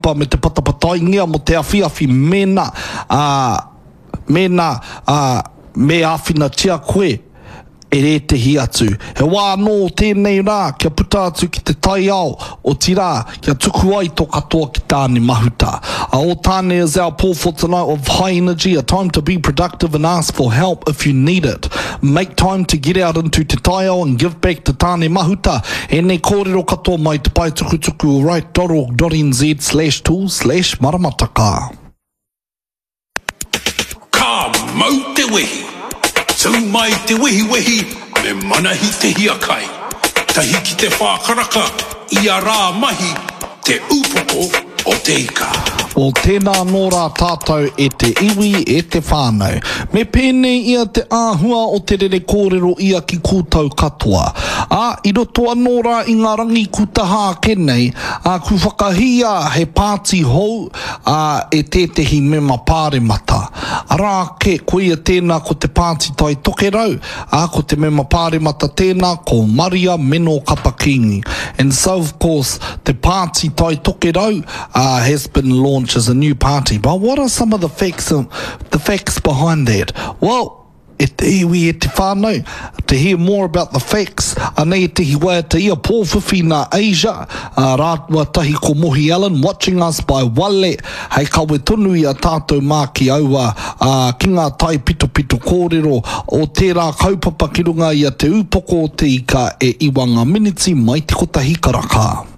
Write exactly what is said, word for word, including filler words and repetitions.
pa me te patapataingia mo te awhiawhi mena uh, mena uh, me awhina tia koe e re te hi atu. He wā nō tēnei rā, kia puta atu ki te tai ao o tira, kia tuku ai tō katoa ki tāne mahuta. A o tāne is our Paul for tonight of high energy, a time to be productive and ask for help if you need it. Make time to get out into te tai ao and give back to tāne mahuta. E nei kōrero katoa mai te pai tuku tuku right dot org dot n z slash tools slash maramataka. Ka mau te wehi. Tau mai te wehi wehi, me manahi te hiakai. Tahi ki te whākaraka, ia rā mahi, te upoko o te ika. O tēnā nō rā tātou e te iwi e te whānau. Me pēnei ia te āhua o te rere kōrero ia ki kūtau katoa. A, i roto anō rā i ngā rangi kutaha kenei, a ku whakahia he pāti hou a, e tētehi mema pāre mata. A rā ke, koe ia tēnā ko te pāti tai toke rau, a ko te mema pāre mata tēnā ko Maria Meno Kapakingi. And so of course, te pāti tai toke rau uh, has been launched as a new party. But what are some of the facts, uh, the facts behind that? Well, e te iwi e te whānau. To hear more about the facts, anei te hiwa te ia Paul Whiwhina Asia, uh, rātua tahi ko Mohi Allen, watching us by Wale, hei kawe tonu i a tātou mā ki aua, uh, ki ngā tai pito pito kōrero, o tērā kaupapa ki runga i a te upoko o te ika e Iwanga Miniti mai te kotahi karaka.